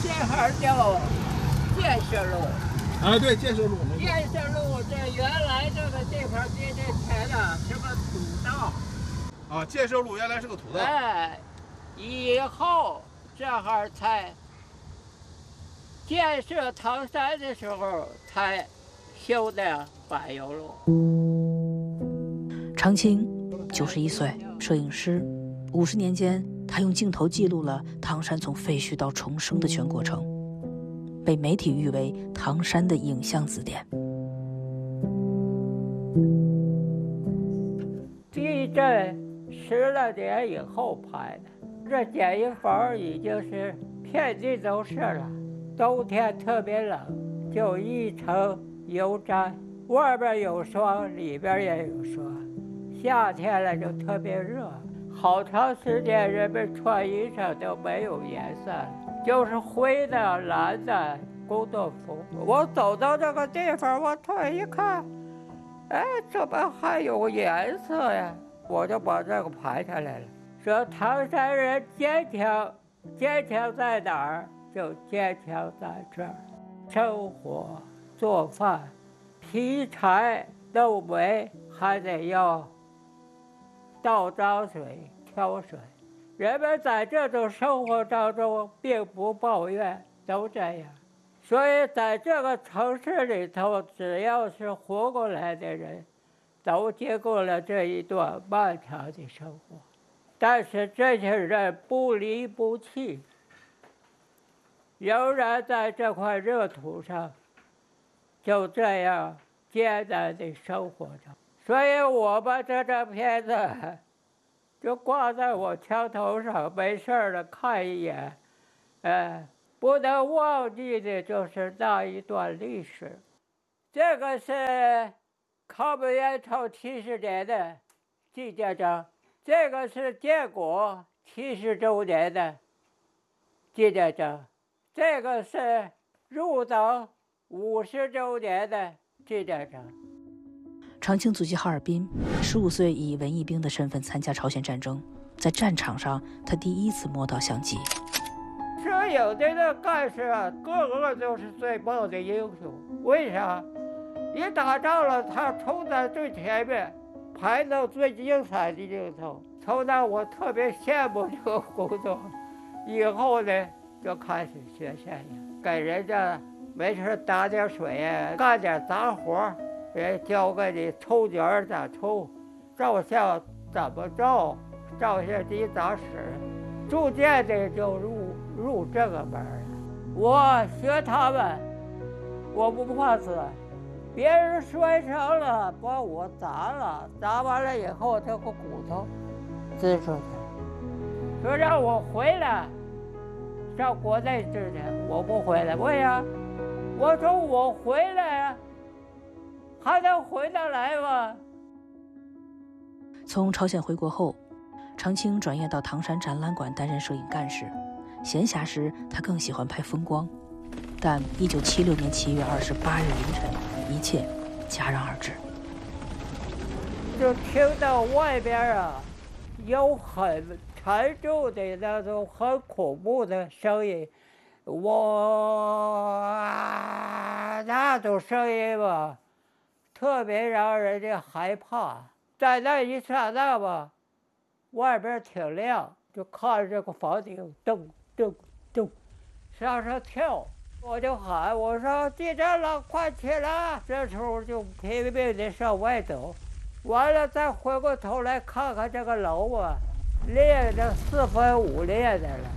这号叫建设路。 啊，对，建设路。 建设路这原来这个地方比这前呢是个土道。 啊，建设路原来是个土道。 哎，以后这号才建设唐山的时候才修的柏油路。 常青91岁，摄影师。50年间，他用镜头记录了唐山从废墟到重生的全过程，被媒体誉为唐山的影像字典。 地震10来年以后拍的，这简易房已经是遍地都是了。冬天特别冷，就一层油毡，外边有霜，里边也有霜。夏天了就特别热，好长时间人们穿衣裳都没有颜色了，就是灰的、蓝的工作服。我走到这个地方，我突然一看，哎，怎么还有颜色呀？我就把这个拍下来了。说唐山人坚强，坚强在哪儿？就坚强在这儿。生火、做饭、劈柴、弄煤，还得要倒脏水、挑水。人们在这种生活当中并不抱怨，都这样。所以在这个城市里头，只要是活过来的人，都经过了这一段漫长的生活。但是这些人不离不弃，仍然在这块热土上就这样艰难地生活着。所以我把这张片子就挂在我墙头上，没事了看一眼。不能忘记的就是那一段历史。这个是抗美援朝70年的纪念章，这个是建国70周年的纪念章，这个是入党50周年的纪念章。 常青祖籍哈尔滨，15岁以文艺兵的身份参加朝鲜战争，在战场上，他第一次摸到相机。 摄影的那干事啊，个个都是最棒的英雄。为啥？一打仗了，他冲在最前面，拍到最精彩的镜头。从那我特别羡慕这个工作。以后呢，就开始学摄影，给人家没事打点水啊，干点杂活。人教给你抽卷咋抽，照相怎么照，照相机咋使，逐渐的就入这个门了。我学他们，我不怕死，别人摔伤了把我砸了，砸完了以后这个骨头滋出去，说让我回来上国内治去，我不回来。为啥？我说我回来啊，还能回得来吗？ 从朝鲜回国后，常青转业到唐山展览馆担任摄影干事。闲暇时，他更喜欢拍风光。但1976年7月28日凌晨，一切戛然而止。 就听到外边啊，有很沉重的那种很恐怖的声音，那种声音吧，特别让人家害怕。在那一刹那吧，外边挺亮，就看这个房顶咚咚咚上跳，我就喊，我说地震了，快起来！这时候就拼命的上外走，完了再回过头来看看这个楼啊，裂的4分5裂的了。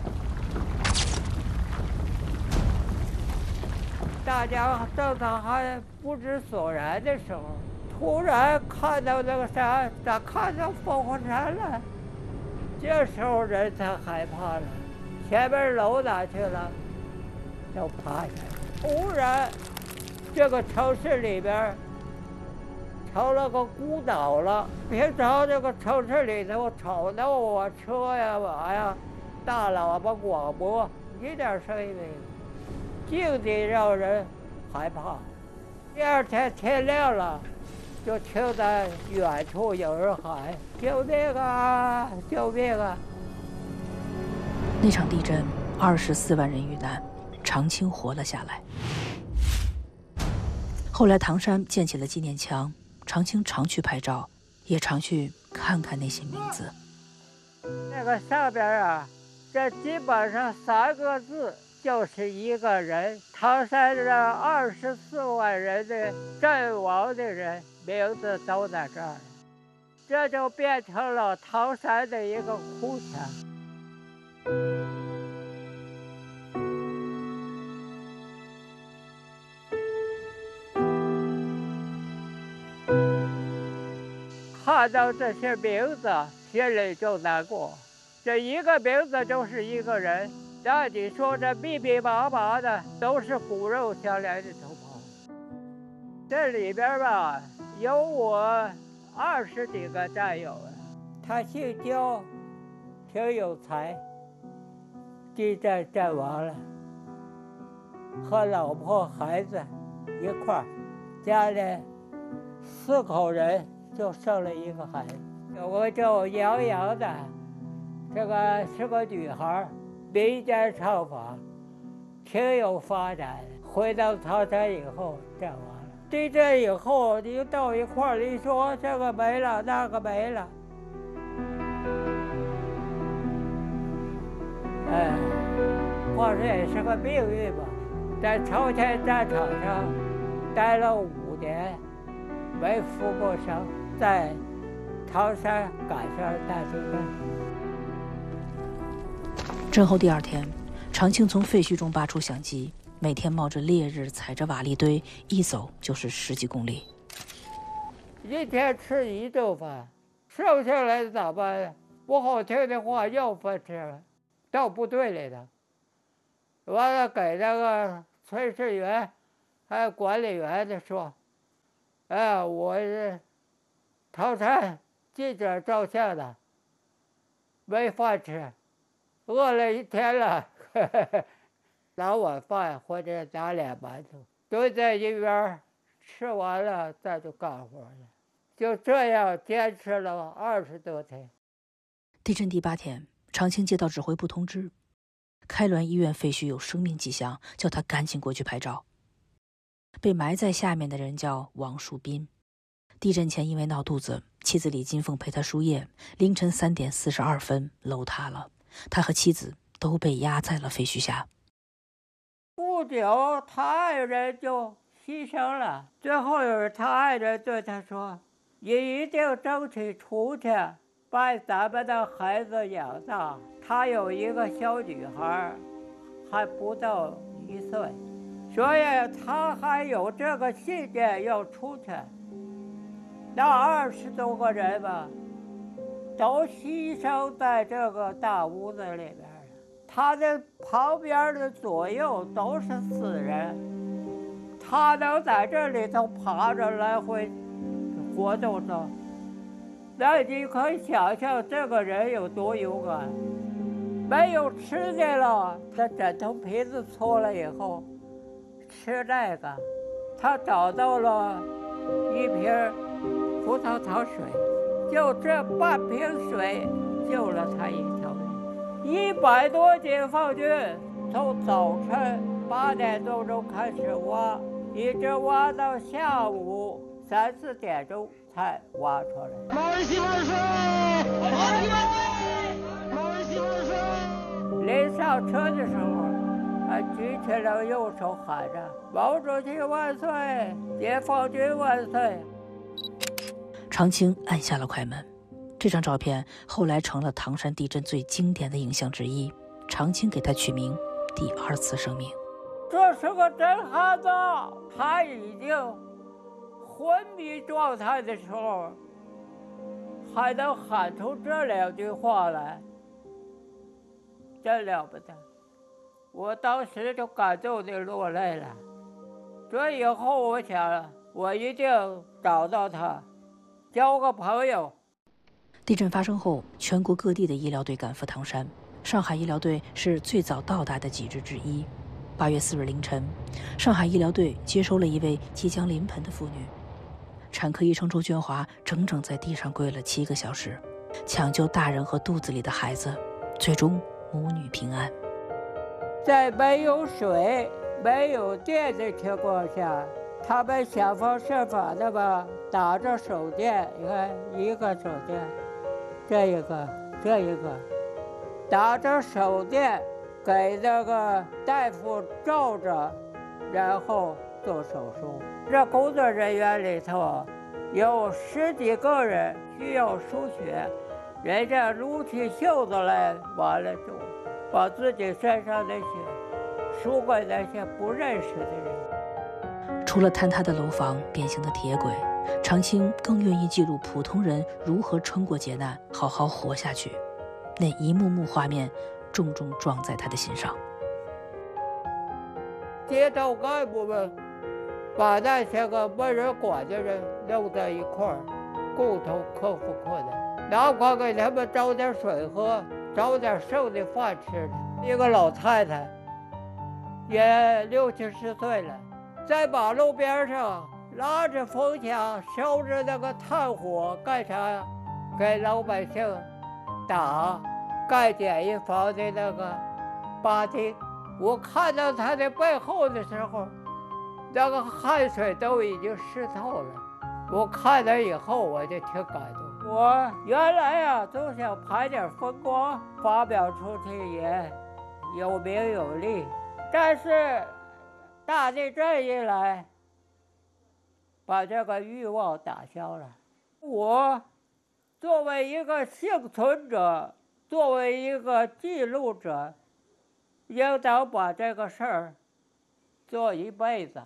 大家正常还不知所然的时候，突然看到那个山，咋看到烽火山了？这时候人才害怕了，前面楼哪去了？都趴下了。突然，这个城市里边成了个孤岛了。平常这个城市里头吵闹啊，车呀、马呀，大喇叭广播，一点声音没有。静得让人害怕。第二天天亮了，就听在远处有人喊：“救命啊！救命啊！” 那场地震 24万人遇难，长青活了下来。后来唐山建起了纪念墙，长青常去拍照，也常去看看那些名字。 那个上边啊，这基本上3个字就是一个人。唐山这24万人的阵亡的人名字都在这儿，这就变成了唐山的一个哭墙。看到这些名字，心里就难过。这一个名字就是一个人，那你说这密密麻麻的都是骨肉相连的同胞。这里边吧，有我20几个战友啊。他姓焦，挺有才，地震阵亡了，和老婆孩子一块儿，家里4口人。就生了一个孩子，有个叫杨洋的，这个是个女孩，民间唱法，挺有发展。回到唐山以后，阵亡了。地震以后，你到一块儿，你说这个没了，那个没了，哎，或者也是个命运吧。在朝鲜战场上待了5年，没负过伤。在唐山赶上大地震。 震后第2天，长青从废墟中拔出相机，每天冒着烈日，踩着瓦砾堆，一走就是10几公里。 一天吃1顿饭，剩下来的咋办？不好听的话，要饭吃了，到部队里的，完了给那个炊事员还有管理员的说：“哎，我是唐山记者照相的，没饭吃，饿了1天了，拿碗饭或者拿2馒头，蹲在一边吃完了再就干活了，就这样坚持了20多天。” 地震第8天，长青接到指挥部通知，开滦医院废墟有生命迹象，叫他赶紧过去拍照。被埋在下面的人叫王树斌。地震前因为闹肚子，妻子李金凤陪他输液，凌晨3点42分楼塌了，他和妻子都被压在了废墟下。 不久他爱人就牺牲了，最后有他爱人对他说：“你一定争取出去把咱们的孩子养大。”他有一个小女孩，还不到1岁，所以他还有这个信念要出去。那20多个人吧，都牺牲在这个大屋子里边了。他的旁边的左右都是死人，他能在这里头爬着来回活动着，那你可以想象这个人有多勇敢。没有吃的了，他枕头皮子搓了以后吃那个，他找到了一瓶葡萄糖水，就这半瓶水救了他一条命。100多解放军从早晨8点多钟开始挖，一直挖到下午3、4点钟才挖出来。 马文西万岁！马文西万岁！马文西万岁！ 临上车的时候，还举起了右手喊着“毛主席万岁，解放军万岁”。 长青按下了快门。这张照片后来成了唐山地震最经典的影像之一，长青给他取名“第2次生命”。 这是个真汉子，他已经昏迷状态的时候，还能喊出这2句话来，真了不得。我当时就感动的落泪了。所以以后我想，我一定找到他，交个朋友。 地震发生后，全国各地的医疗队赶赴唐山，上海医疗队是最早到达的几支之一。8月4日凌晨，上海医疗队接收了一位即将临盆的妇女。产科医生周娟华整整在地上跪了7个小时，抢救大人和肚子里的孩子，最终母女平安。 在没有水、没有电的情况下，他们想方设法的吧，打着手电，你看一个手电，这一个，打着手电给那个大夫照着，然后做手术。这工作人员里头有10几个人需要输血，人家撸起袖子来，完了就把自己身上那些输给那些不认识的人。 除了坍塌的楼房、变形的铁轨，长青更愿意记录普通人如何撑过劫难，好好活下去。那一幕幕画面重重撞在他的心上。 街道干部们把那些个没人管的人弄在一块儿，共同克服困难，哪怕给他们找点水喝，找点剩的饭吃。一个老太太也60、70岁了，在马路边上拉着风枪，烧着那个炭火，干啥呀？给老百姓打盖简易房的那个巴丁。我看到他的背后的时候，那个汗水都已经湿透了。我看了以后，我就挺感动。我原来呀，总想拍点风光，发表出去也有名有利，但是大地震一来，把这个欲望打消了。我作为一个幸存者，作为一个记录者，应当把这个事儿做一辈子，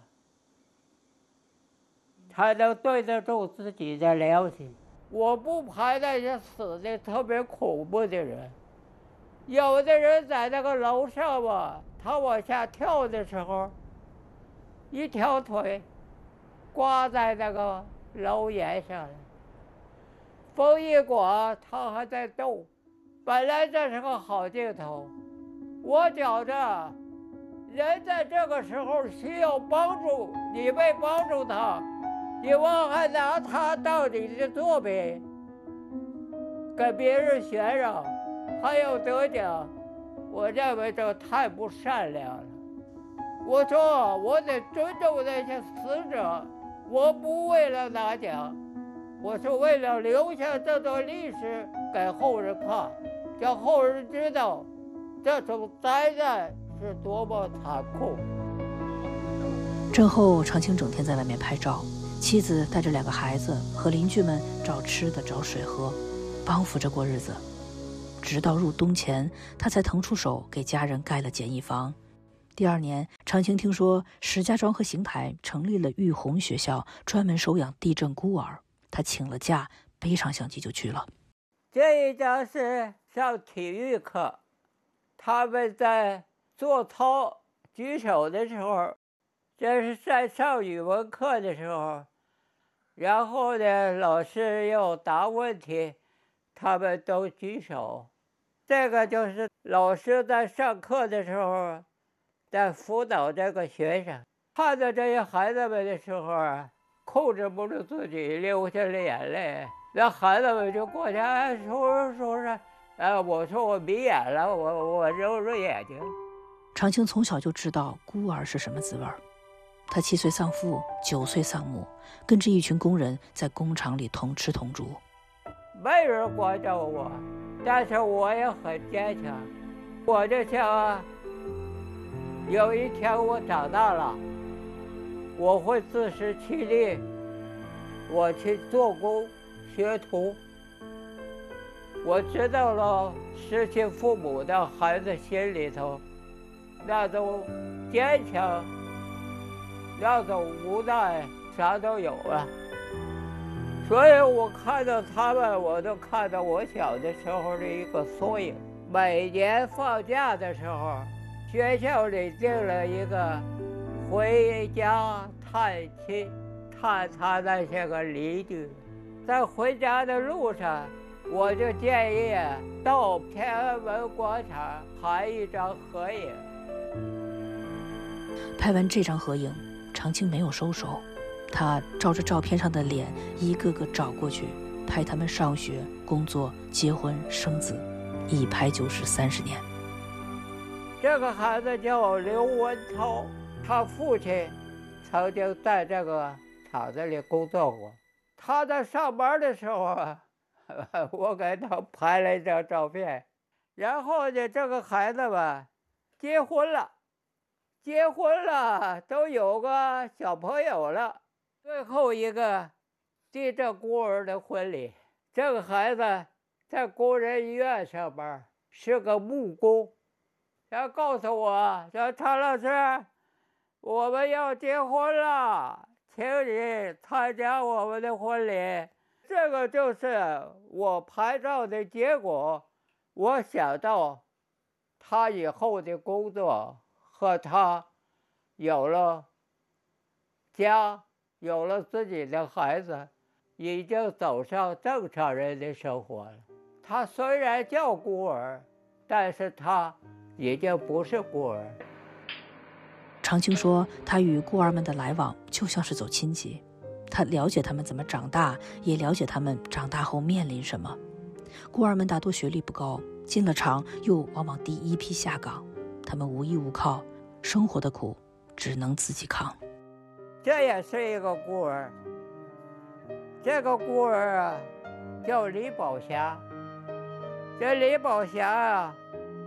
才能对得住自己的良心。我不拍那些死的特别恐怖的人，有的人在那个楼上吧，他往下跳的时候，一条腿挂在那个楼檐上了，风一刮，他还在动。本来这是个好镜头，我觉着人在这个时候需要帮助，你没帮助他，你往还拿他当你的作品跟别人炫耀，还有得奖，我认为这太不善良了。我说我得尊重那些死者，我不为了拿奖，我是为了留下这段历史给后人看，让后人知道这种灾难是多么残酷。 震后，长青整天在外面拍照，妻子带着2个孩子和邻居们找吃的找水喝，帮扶着过日子。直到入冬前，他才腾出手给家人盖了简易房。第2年，长青听说石家庄和邢台成立了育红学校，专门收养地震孤儿，他请了假，背上相机就去了。 这一张是上体育课，他们在做操举手的时候，这是在上语文课的时候，然后呢，老师要答问题，他们都举手。这个就是老师在上课的时候在辅导这个学生，看到这些孩子们的时候啊，控制不住自己流下了眼泪。那孩子们就过去，哎，叔，我说我迷眼了，我揉眼睛。 长青从小就知道孤儿是什么滋味。他7岁丧父，9岁丧母，跟着一群工人在工厂里同吃同住。 没人关照我，但是我也很坚强。我就想，有一天我长大了，我会自食其力，我去做工学徒。我知道了失去父母的孩子心里头那种坚强，那种无奈，啥都有了。所以我看到他们，我都看到我小的时候的一个缩影。每年放假的时候，学校里定了一个回家探亲，探他那些个邻居。在回家的路上，我就建议到天安门广场拍一张合影。 拍完这张合影，长青没有收手，他照着照片上的脸一个个找过去，拍他们上学、工作、结婚、生子，一拍就是30年。 这个孩子叫刘文超，他父亲曾经在这个厂子里工作过。他在上班的时候啊，我给他拍了一张照片。然后呢，这个孩子吧，结婚了，都有个小朋友了。最后一个地震孤儿的婚礼，这个孩子在工人医院上班，是个木工。他告诉我说：“常老师，我们要结婚了，请你参加我们的婚礼。”这个就是我拍照的结果。我想到他以后的工作和他有了家，有了自己的孩子，已经走上正常人的生活了。他虽然叫孤儿，但是他已经不是孤儿。 常青说，他与孤儿们的来往就像是走亲戚，他了解他们怎么长大，也了解他们长大后面临什么。孤儿们大多学历不高，进了厂又往往第一批下岗，他们无依无靠，生活的苦只能自己扛。 这也是一个孤儿，这个孤儿啊，叫李宝霞。这李宝霞啊，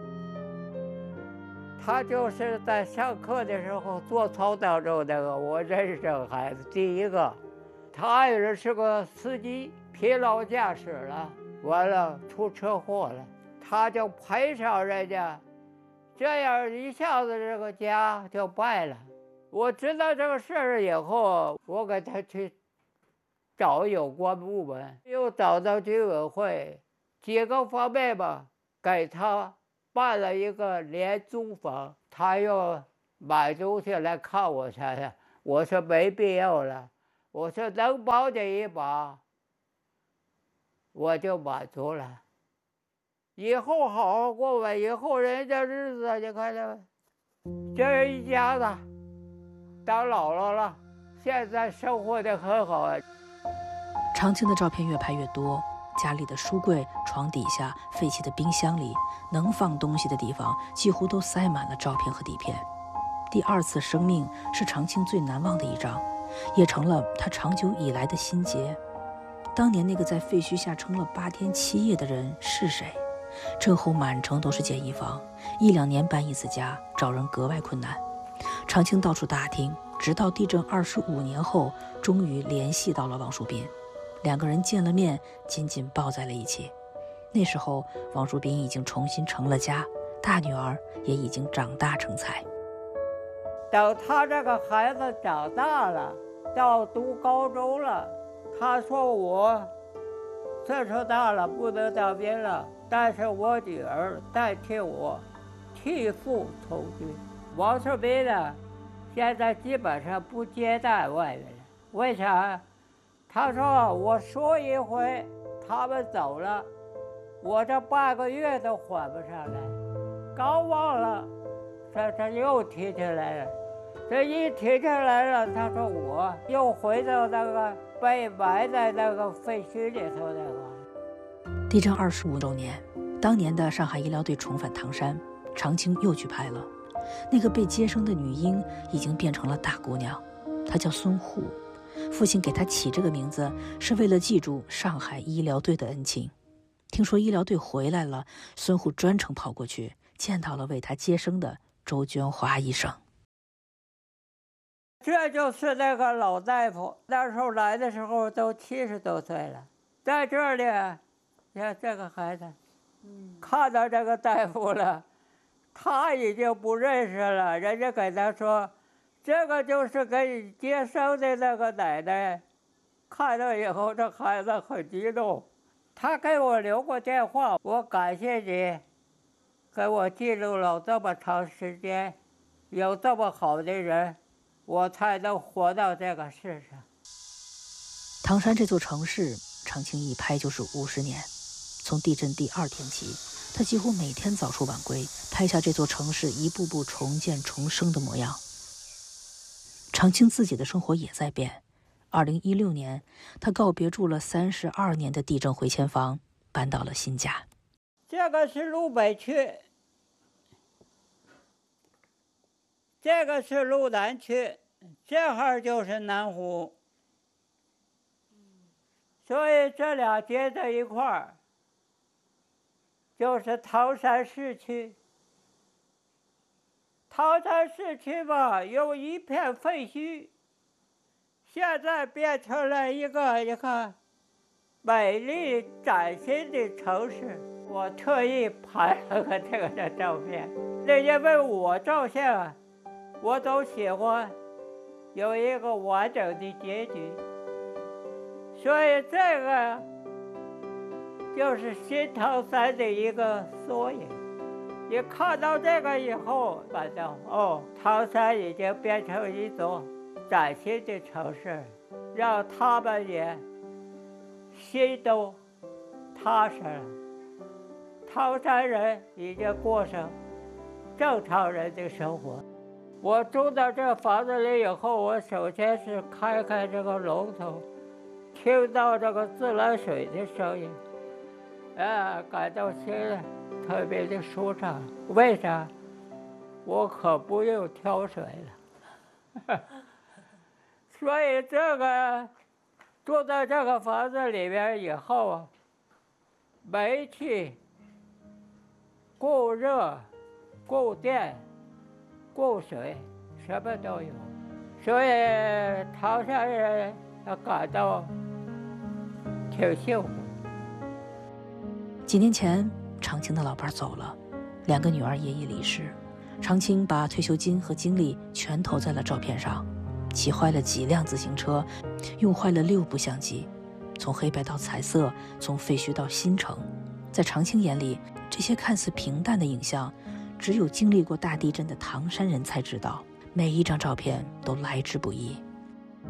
他就是在上课的时候做操当中那个我认识这个孩子第一个。他也是个司机，疲劳驾驶了，完了出车祸了，他就赔偿人家，这样一下子这个家就败了。我知道这个事儿以后，我给他去找有关部门，又找到居委会，几个方面吧，给他办了一个廉租房。他又买东西来看我去了，我说没必要了，我说能帮你一把我就满足了，以后好好过吧，以后人家日子你看着，这人一家子当姥姥了，现在生活得很好啊。 常青的照片越拍越多，家里的书柜、床底下、废弃的冰箱里，能放东西的地方几乎都塞满了照片和底片。第二次生命是常青最难忘的一张，也成了他长久以来的心结。当年那个在废墟下撑了8天7夜的人是谁？震后满城都是简易房，1-2年搬一次家，找人格外困难。常青到处打听，直到地震25年后，终于联系到了王树斌。2个人见了面，紧紧抱在了一起。那时候，王树斌已经重新成了家，大女儿也已经长大成才。 等他这个孩子长大了，到读高中了，他说我岁数大了，不能当兵了，但是我女儿代替我替父从军。王树斌呢，现在基本上不接待外人了，为啥？他说我说一回，他们走了，我这半个月都缓不上来，刚忘了，这又提起来了，这一提起来了，他说我又回到那个被埋在那个废墟里头那个。 地震25周年，当年的上海医疗队重返唐山，常青又去拍了。那个被接生的女婴已经变成了大姑娘，她叫孙护。父亲给她起这个名字是为了记住上海医疗队的恩情。听说医疗队回来了，孙护专程跑过去，见到了为她接生的周娟华医生。 这就是那个老大夫，那时候来的时候都70多岁了，在这里，你看这个孩子，看到这个大夫了，他已经不认识了，人家给他说，这个就是给你接生的那个奶奶。看到以后，这孩子很激动，他给我留过电话，我感谢你，给我记录了这么长时间，有这么好的人，我才能活到这个世上。 唐山这座城市，常青一拍就是50年。从地震第2天起，他几乎每天早出晚归，拍下这座城市一步步重建重生的模样。常青自己的生活也在变。2016年，他告别住了32年的地震回迁房，搬到了新家。 这个是路北区， 这个是路南区，这哈就是南湖，所以这俩接在一块儿，就是唐山市区。唐山市区吧，有一片废墟，现在变成了一个美丽崭新的城市。我特意拍了个这个的照片，那因为我照相，我都喜欢有一个完整的结局，所以这个就是新唐山的一个缩影。你看到这个以后，感到唐山已经变成一座崭新的城市，让他们也心都踏实了。唐山人已经过上正常人的生活。我住到这房子里以后，我首先是开这个龙头，听到这个自来水的声音，感到心里特别的舒畅。为啥？我可不用挑水了。所以这个住在这个房子里边以后啊，煤气、供热、供电、供水，什么都有。所以唐山人感到挺幸福。 几年前，长青的老伴走了，2个女儿也已离世。长青把退休金和精力全投在了照片上，骑坏了几辆自行车，用坏了6部相机，从黑白到彩色，从废墟到新城。在长青眼里，这些看似平淡的影像，只有经历过大地震的唐山人才知道，每一张照片都来之不易。